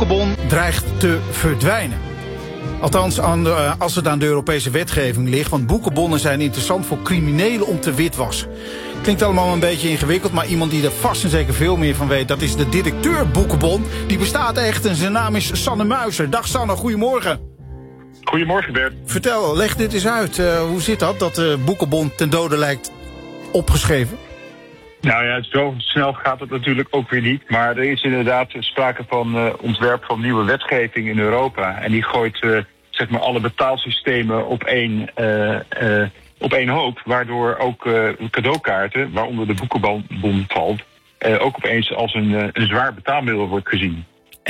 boekenbon dreigt te verdwijnen. Althans, als het aan de Europese wetgeving ligt. Want boekenbonnen zijn interessant voor criminelen om te witwassen. Klinkt allemaal een beetje ingewikkeld, maar iemand die er vast en zeker veel meer van weet, dat is de directeur Boekenbon. Die bestaat echt en zijn naam is Sanne Muizer. Dag Sanne, goedemorgen. Goedemorgen Bert. Vertel, leg dit eens uit. Hoe zit dat de Boekenbon ten dode lijkt opgeschreven? Nou ja, zo snel gaat het natuurlijk ook weer niet. Maar er is inderdaad sprake van ontwerp van nieuwe wetgeving in Europa. En die gooit zeg maar alle betaalsystemen op één hoop. Waardoor ook cadeaukaarten, waaronder de Boekenbon valt, ook opeens als een zwaar betaalmiddel wordt gezien.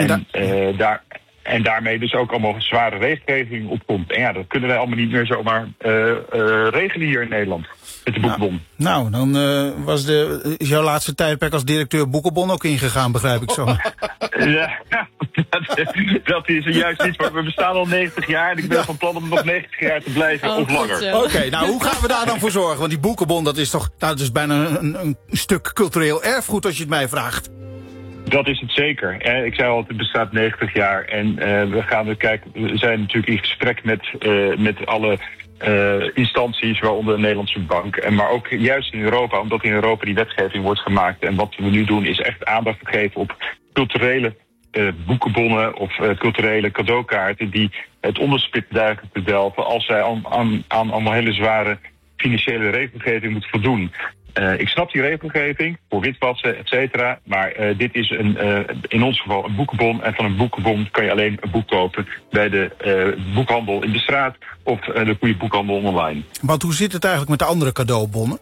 En daarmee dus ook allemaal zware regelgeving opkomt. En ja, dat kunnen wij allemaal niet meer zomaar regelen hier in Nederland. Met de Boekenbon. Nou, dan is jouw laatste tijdperk als directeur Boekenbon ook ingegaan, begrijp ik zo. Ja, dat is juist iets. Maar we bestaan al 90 jaar en ik ben van plan om nog 90 jaar te blijven of langer. Oké, nou hoe gaan we daar dan voor zorgen? Want die Boekenbon, dat is toch bijna een stuk cultureel erfgoed als je het mij vraagt. Dat is het zeker. Ik zei al, het bestaat 90 jaar. En we gaan kijken. We zijn natuurlijk in gesprek met alle instanties, waaronder de Nederlandse Bank. Maar ook juist in Europa, omdat in Europa die wetgeving wordt gemaakt. En wat we nu doen is echt aandacht geven op culturele boekenbonnen of culturele cadeaukaarten die het onderspit duiken te delven als zij aan allemaal hele zware financiële regelgeving moeten voldoen. Ik snap die regelgeving voor witwassen, et cetera. Maar dit is in ons geval een boekenbon. En van een boekenbon kan je alleen een boek kopen bij de boekhandel in de straat of de goede boekhandel online. Want hoe zit het eigenlijk met de andere cadeaubonnen?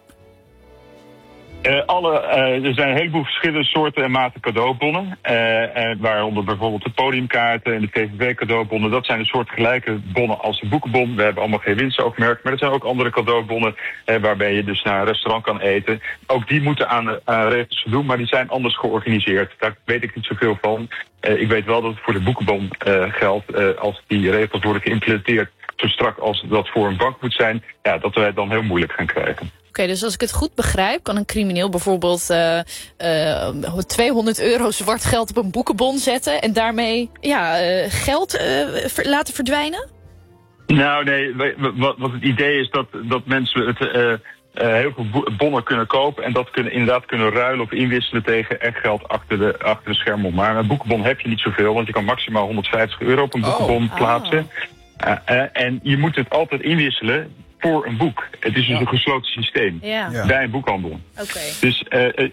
Er zijn een heleboel verschillende soorten en maten cadeaubonnen. Waaronder bijvoorbeeld de podiumkaarten en de VVV-cadeaubonnen. Dat zijn een soort gelijke bonnen als de boekenbon. We hebben allemaal geen winstoogmerk. Maar er zijn ook andere cadeaubonnen waarbij je dus naar een restaurant kan eten. Ook die moeten aan regels voldoen, maar die zijn anders georganiseerd. Daar weet ik niet zoveel van. Ik weet wel dat het voor de boekenbon geldt als die regels worden geïmplementeerd. Zo strak als dat voor een bank moet zijn, ja, dat wij het dan heel moeilijk gaan krijgen. Oké, dus als ik het goed begrijp, kan een crimineel bijvoorbeeld €200 zwart geld op een boekenbon zetten en daarmee geld laten verdwijnen? Nou nee, wat het idee is dat mensen het heel veel bonnen kunnen kopen en dat inderdaad kunnen ruilen of inwisselen tegen echt geld achter de schermen. Maar een boekenbon heb je niet zoveel, want je kan maximaal €150 op een boekenbon plaatsen. En je moet het altijd inwisselen voor een boek. Het is dus een gesloten systeem bij een boekhandel. Okay. Dus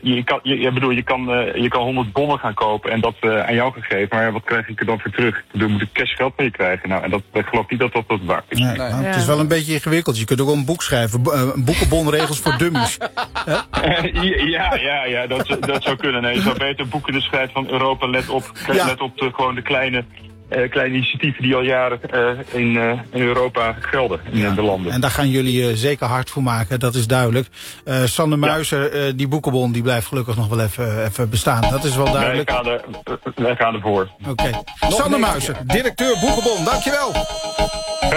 je kan 100 bonnen gaan kopen en dat aan jou gegeven. Maar wat krijg ik er dan voor terug? Dan moet ik cashgeld mee krijgen. Nou, en ik geloof niet dat waar is. Nee. Nou, het is wel een beetje ingewikkeld. Je kunt ook wel een boek schrijven. Boekenbonregels voor dummies. Ja, dat zou kunnen. Nee, je zou beter boeken schrijven van Europa. Let op gewoon de kleine initiatieven die al jaren in Europa gelden, in de landen. En daar gaan jullie zeker hard voor maken, dat is duidelijk. Sanne Muizer, die boekenbon, die blijft gelukkig nog wel even bestaan. Dat is wel duidelijk. Wij gaan ervoor. Oké. Sanne Muizer, directeur Boekenbon, dankjewel.